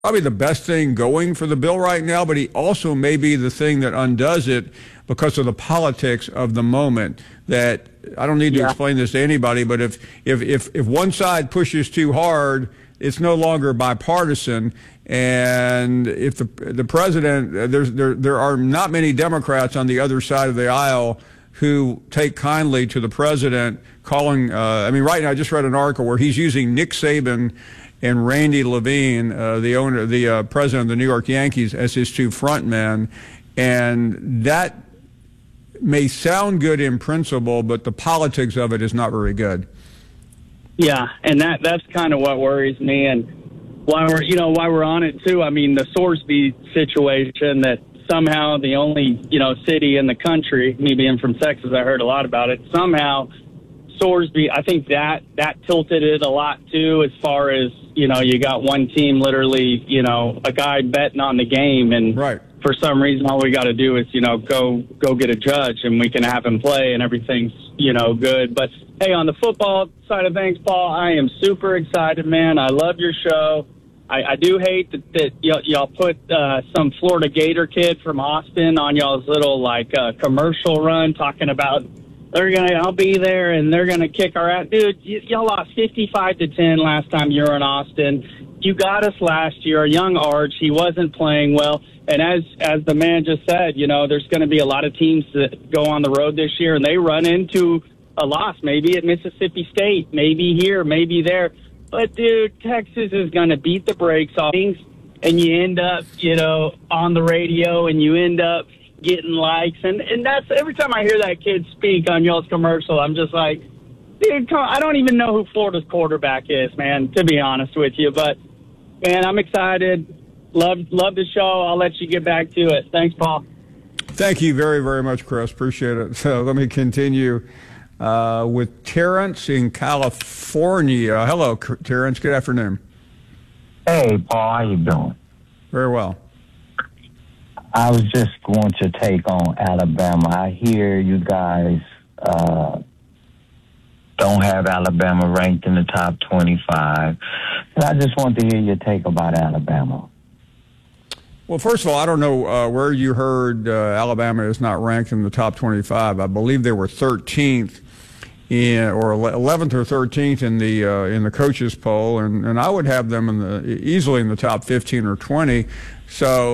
probably the best thing going for the bill right now, but he also may be the thing that undoes it because of the politics of the moment. That I don't need to explain this to anybody, but if one side pushes too hard, it's no longer bipartisan. And if the president, there are not many Democrats on the other side of the aisle who take kindly to the president calling. I mean, right now I just read an article where he's using Nick Saban and Randy Levine, the president of the New York Yankees, as his two front men, and that may sound good in principle, but the politics of it is not very good. Yeah, and that's kind of what worries me, and why we're on it too. I mean, the Sorsby situation, that somehow the only city in the country, me being from Texas, I heard a lot about it. Somehow Sorsby, I think that tilted it a lot too, as far as you got one team literally, a guy betting on the game, and right. For some reason, all we got to do is, go get a judge and we can have him play and everything's, good. But, hey, on the football side of things, Paul, I am super excited, man. I love your show. I do hate that y'all put some Florida Gator kid from Austin on y'all's little, commercial run talking about I'll be there and they're going to kick our ass. Dude, y'all lost 55-10 last time you were in Austin. You got us last year, young Arch. He wasn't playing well. And as the man just said, there's going to be a lot of teams that go on the road this year, and they run into a loss, maybe at Mississippi State, maybe here, maybe there. But, dude, Texas is going to beat the brakes off things, and you end up, on the radio, and you end up getting likes. And that's every time I hear that kid speak on y'all's commercial, I'm just like, dude, come on, I don't even know who Florida's quarterback is, man, to be honest with you. But, man, I'm excited. Love the show. I'll let you get back to it. Thanks, Paul. Thank you very, very much, Chris. Appreciate it. So let me continue with Terrence in California. Hello, Terrence. Good afternoon. Hey, Paul. How you doing? Very well. I was just going to take on Alabama. I hear you guys don't have Alabama ranked in the top 25. And I just want to hear your take about Alabama. Well, first of all, I don't know where you heard Alabama is not ranked in the top 25. I believe they were 13th or 11th or 13th in the coaches poll, and I would have them easily in the top 15 or 20. So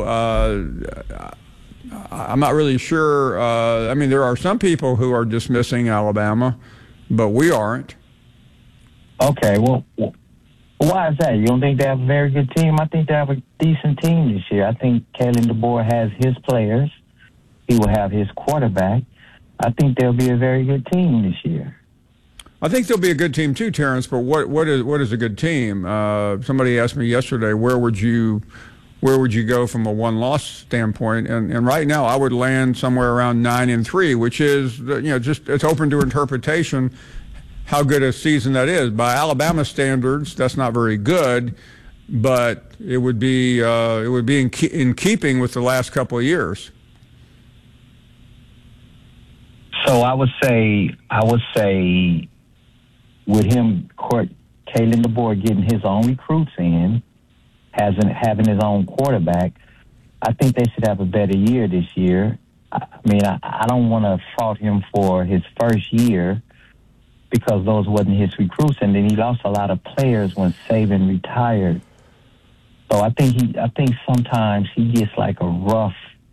I'm not really sure. I mean, there are some people who are dismissing Alabama, but we aren't. Okay, well, why is that? You don't think they have a very good team? I think they have a decent team this year. I think Kalen DeBoer has his players. He will have his quarterback. I think they'll be a very good team this year. I think they'll be a good team too, Terrence. But what is a good team? Somebody asked me yesterday, where would you go from a one-loss standpoint? And right now, I would land somewhere around 9-3, which is just it's open to interpretation how good a season that is. By Alabama standards, that's not very good, but it would be in keeping with the last couple of years. So I would say with him, Kalen DeBoer getting his own recruits in, having his own quarterback, I think they should have a better year this year. I mean, I don't want to fault him for his first year, because those wasn't his recruits, and then he lost a lot of players when Saban retired. So I think sometimes he gets like a rough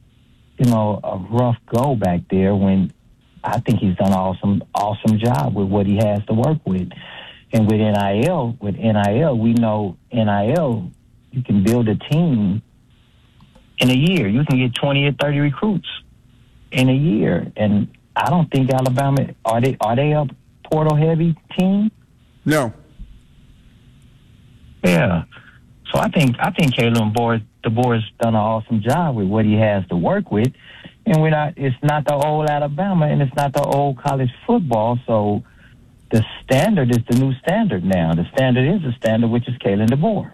go back there, when I think he's done an awesome job with what he has to work with. And with NIL, we know NIL, you can build a team in a year. You can get 20 or 30 recruits in a year. And I don't think Alabama, are they a portal-heavy team? No. Yeah. So I think Kalen DeBoer's done an awesome job with what he has to work with. And it's not the old Alabama, and it's not the old college football. So the standard is the new standard now. The standard is the standard, which is Kalen DeBoer.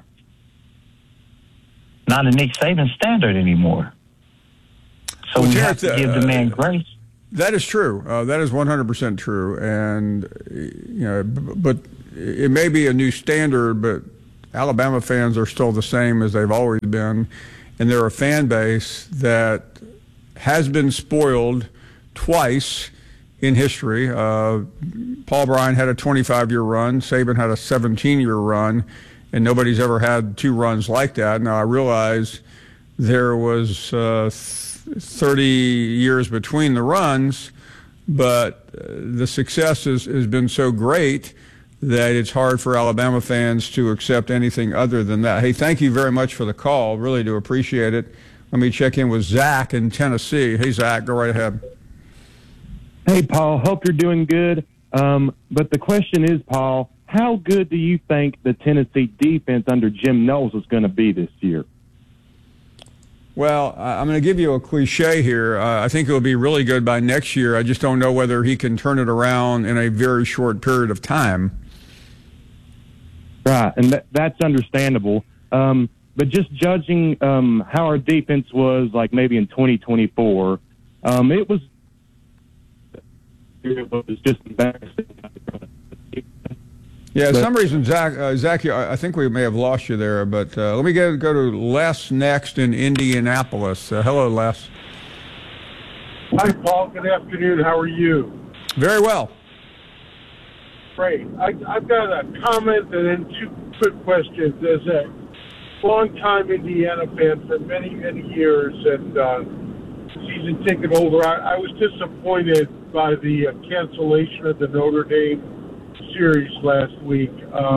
Not a Nick Saban standard anymore. So we have to give the man grace. That is true. That is 100% true. And, but it may be a new standard, but Alabama fans are still the same as they've always been, and they're a fan base that has been spoiled twice in history. Paul Bryant had a 25-year run. Saban had a 17-year run, and nobody's ever had two runs like that. Now, I realize there was 30 years between the runs, but the success has been so great that it's hard for Alabama fans to accept anything other than that. Hey, thank you very much for the call. Really do appreciate it. Let me check in with Zach in Tennessee. Hey, Zach, go right ahead. Hey, Paul, hope you're doing good. But the question is, Paul, how good do you think the Tennessee defense under Jim Knowles is going to be this year? Well, I'm going to give you a cliche here. I think it will be really good by next year. I just don't know whether he can turn it around in a very short period of time. Right, and that's understandable. But just judging how our defense was, like maybe in 2024, it was just embarrassing. Yeah, for some reason, Zach, I think we may have lost you there, but let me go to Les next in Indianapolis. Hello, Les. Hi, Paul. Good afternoon. How are you? Very well. Great. I've got a comment and then two quick questions. As a longtime Indiana fan for many, many years and season ticket holder, I was disappointed by the cancellation of the Notre Dame series last week.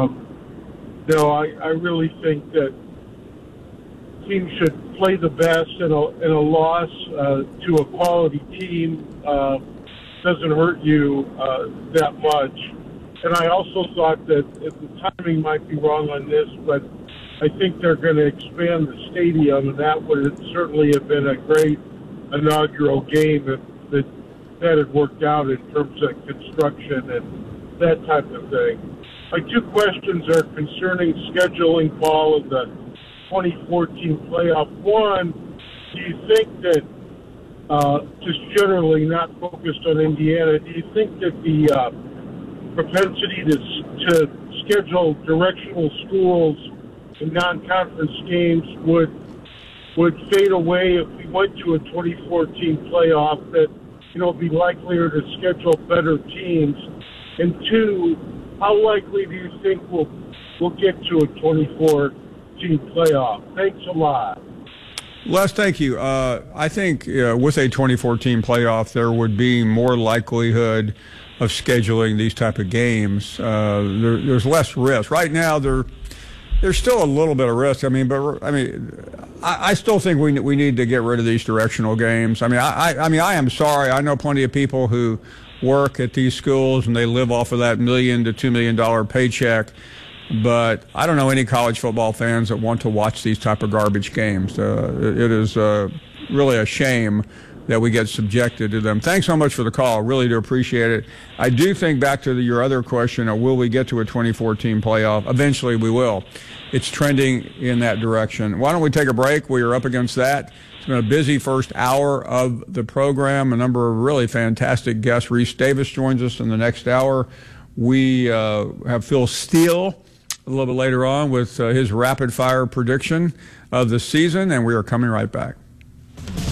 I really think that teams should play the best, and a loss to a quality team doesn't hurt you that much. And I also thought that the timing might be wrong on this, but I think they're going to expand the stadium, and that would certainly have been a great inaugural game if that had worked out in terms of construction and that type of thing. My two questions are concerning scheduling, Paul, of the 2014 playoff. One, do you think that, just generally not focused on Indiana, do you think that the propensity to schedule directional schools in non-conference games would fade away if we went to a 2014 playoff, that it'd be likelier to schedule better teams? And two, how likely do you think we'll get to a 2014 playoff? Thanks a lot. Les, thank you. I think with a 2014 playoff, there would be more likelihood of scheduling these type of games. There's less risk. Right now, there's still a little bit of risk. I still think we need to get rid of these directional games. I am sorry. I know plenty of people who work at these schools and they live off of that $1 million to $2 million paycheck. But I don't know any college football fans that want to watch these type of garbage games. It is really a shame that we get subjected to them. Thanks so much for the call. Really do appreciate it. I do think back to your other question, will we get to a 2014 playoff? Eventually we will. It's trending in that direction. Why don't we take a break? We are up against that. It's been a busy first hour of the program. A number of really fantastic guests. Reese Davis joins us in the next hour. We have Phil Steele a little bit later on with his rapid-fire prediction of the season, and we are coming right back.